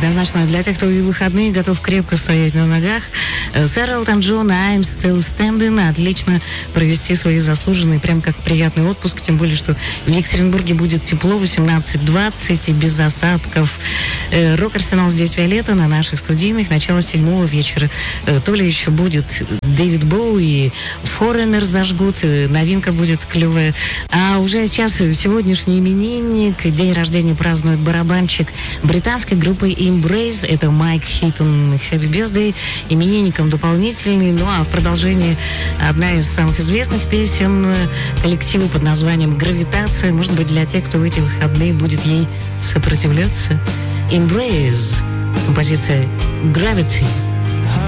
однозначно для тех, кто и в выходные готов крепко стоять на ногах. Сэр Элтон Джон, I'm Still Standing. Отлично провести свои заслуженные, прям как приятный отпуск. Тем более, что в Екатеринбурге будет тепло, 18-20 и без осадков. Рок-арсенал здесь Виолетта на наших студийных. Начало 7 вечера. То ли еще будет Дэвид Боуи, Foreigner зажгут. Новинка будет клевая. А уже сейчас сегодняшний именинник, день рождения празднует барабанщик британской группы Embrace. Это Майк Хиттон. Happy Birthday. Именинником дополнительный. Ну а в продолжении одна из самых известных песен коллектива под названием «Гравитация». Может быть, для тех, кто в эти выходные будет ей сопротивляться. Embrace. Композиция «Gravity».